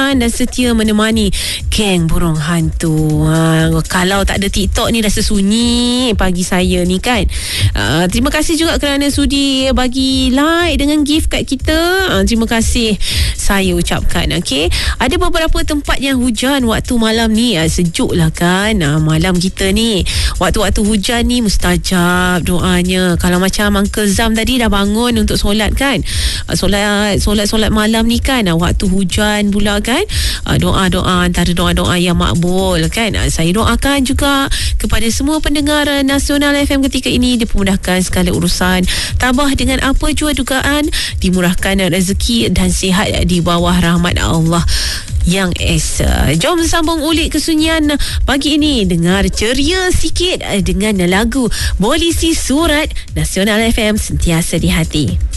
dan setia menemani geng burung hantu. Kalau tak ada TikTok ni dah sesunyi pagi saya ni kan. Terima kasih juga kerana sudi bagi like dengan gift kat kita. Terima kasih saya ucapkan. Okay, ada beberapa tempat yang hujan waktu malam ni. Sejuk lah kan malam kita ni. Waktu-waktu hujan ni mustajab doanya. Kalau macam Uncle Zam tadi dah bangun untuk solat kan, solat malam ni kan, waktu hujan pula kan, doa-doa antara doa-doa yang makbul kan. Saya doakan juga kepada semua pendengar Nasional FM ketika ini dipermudahkan segala urusan, tabah dengan apa jua dugaan, dimurahkan rezeki dan sihat di bawah rahmat Allah yang esa. Jom sambung ulik kesunyian pagi ini. Dengar ceria sikit dengan lagu Polisi Surat. Nasional FM sentiasa di hati.